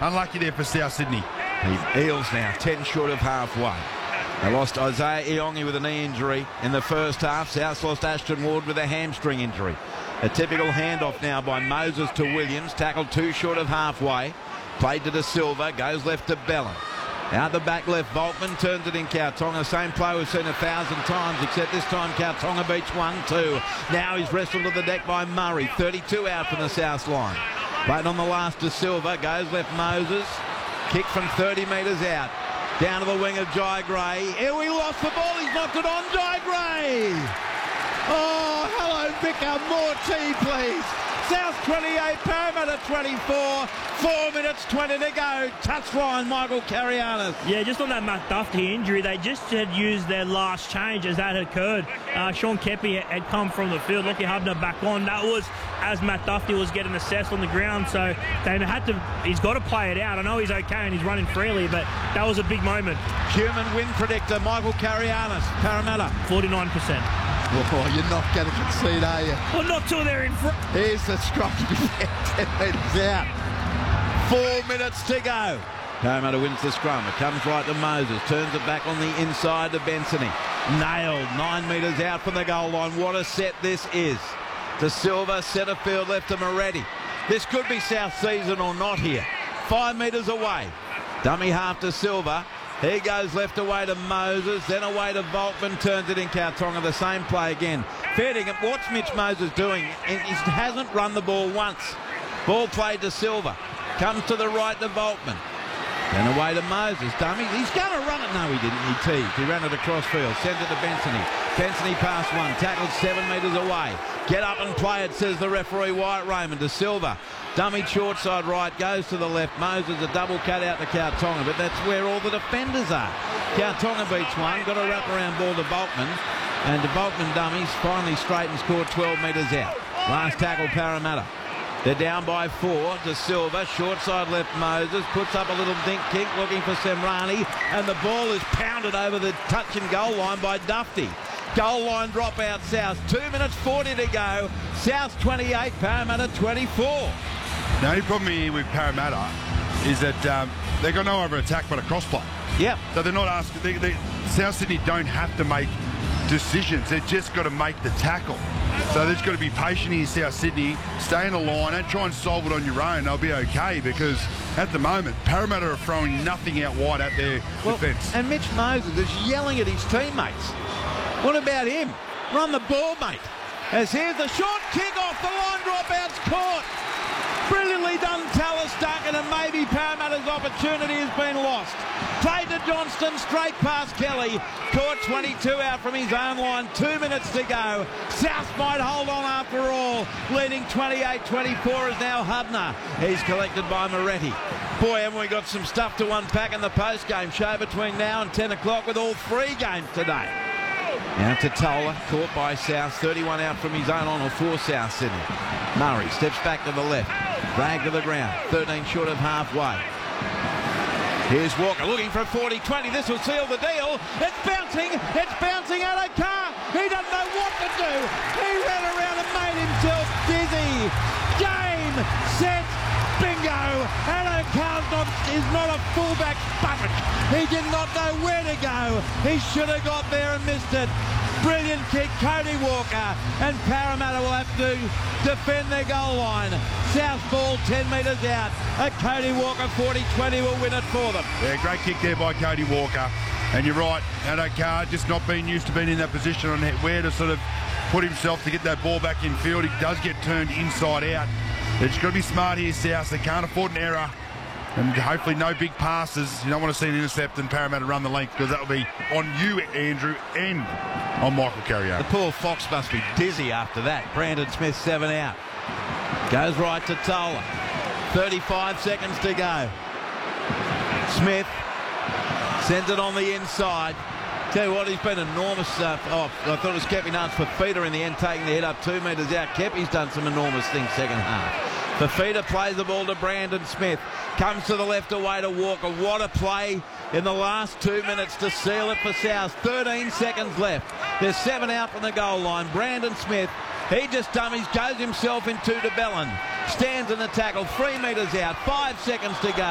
Unlucky there for South Sydney. The Eels now 10 short of halfway. They lost Isaiah Iongi with a knee injury in the first half. South lost Ashton Ward with a hamstring injury. A typical handoff now by Moses to Williams. Tackled 2 short of halfway. Played to De Silva. Goes left to Bellin. Out the back left, Volkman turns it in Kautonga. Same play we've seen 1,000 times, except this time Kautonga beats 1-2. Now he's wrestled to the deck by Murray. 32 out from the south line. Played on the last De Silva. Goes left Moses. Kick from 30 metres out. Down to the wing of Jai Gray. Here we lost the ball. He's knocked it on. Jai Gray. Oh, hello, Vicar. More tea, please. South 28, Parramatta 24. 4 minutes 20 to go. Touchline, Michael Carianis. Yeah, just on that Matt Duffy injury, they just had used their last change as that had occurred. Sean Kepi had come from the field. Lockie Hubner back on. That was as Matt Duffy was getting assessed on the ground. So they had to. He's got to play it out. I know he's okay and he's running freely, but that was a big moment. Human win predictor, Michael Carianis. Parramatta 49%. Oh, you're not going to concede, are you? Well, not till they're in front. Here's the scrum to be 10 metres out. 4 minutes to go. Parramatta wins the scrum. It comes right to Moses. Turns it back on the inside to Bensoni. Nailed. 9 metres out from the goal line. What a set this is. De Silva, centre field left to Moretti. This could be South season or not here. 5 metres away. Dummy half to Silva. He goes left away to Moses, then away to Volkman, turns it in Kautonga, the same play again. Fair dinkum, what's Mitch Moses doing? He hasn't run the ball once. Ball played to Silva. Comes to the right to Volkman. Then away to Moses. Dummy, he's going to run it. No, he didn't. He teased. He ran it across field. Sends it to Bensoni. Bensoni past one. Tackled 7 metres away. Get up and play it, says the referee Wyatt Raymond. De Silva. Dummy short side right. Goes to the left. Moses a double cut out to Kautonga. But that's where all the defenders are. Kautonga beats one. Got a wraparound ball to Volkman. And the Volkman dummies finally straight and scored 12 metres out. Last tackle Parramatta. They're down by 4. De Silva, short side left Moses, puts up a little dink kick looking for Semrani, and the ball is pounded over the touch and goal line by Duffy. Goal line drop out South. 2 minutes 40 to go. South 28, Parramatta 24. The only problem here with Parramatta is that they've got no other attack but a cross play. Yep. So they're not asking. South Sydney don't have to make decisions. They've just got to make the tackle. So they've got to be patient here, South Sydney. Stay in the line. Don't try and solve it on your own. They'll be okay because at the moment, Parramatta are throwing nothing out wide at their defence. And Mitch Moses is yelling at his teammates. What about him? Run the ball, mate. As here's the short kick off the line, dropout's caught. Brilliantly done, Tallis Duncan, and maybe Parramatta's opportunity has been lost. Played to Johnston, straight past Kelly. Caught 22 out from his own line. 2 minutes to go. South might hold on after all. Leading 28-24 is now Hubner. He's collected by Moretti. Boy, haven't we got some stuff to unpack in the post-game show between now and 10 o'clock with all 3 games today. Now to Tola, caught by South. 31 out from his own on for South Sydney. Murray steps back to the left. Drag to the ground. 13 short of halfway. Here's Walker looking for a 40-20. This will seal the deal. It's bouncing. It's bouncing out of Carr. He doesn't know what to do. He ran around and made himself dizzy. Game, set, bingo. Adam Carr is not a fullback bucket. He did not know where to go. He should have got there and missed it. Brilliant kick, Cody Walker, and Parramatta will have to defend their goal line. South ball 10 metres out. A Cody Walker 40-20 will win it for them. Yeah, great kick there by Cody Walker. And you're right, Addo Carr just not being used to being in that position on where to sort of put himself to get that ball back in field. He does get turned inside out. They've just got to be smart here, South. They can't afford an error. And hopefully no big passes. You don't want to see an intercept and Parramatta run the length because that will be on you, Andrew, and on Michael Carrier. The poor Fox must be dizzy after that. Brandon Smith 7 out. Goes right to Tola. 35 seconds to go. Smith sends it on the inside. Tell you what, he's been enormous. I thought it was Kepi Nutt's Fafita in the end, taking the head up 2 metres out. Kepi's done some enormous things second half. Fafita plays the ball to Brandon Smith. Comes to the left away to Walker. What a play in the last 2 minutes to seal it for South. 13 seconds left. There's 7 out from the goal line. Brandon Smith, he just dummies, goes himself into de Bellin. Stands in the tackle, 3 metres out, 5 seconds to go.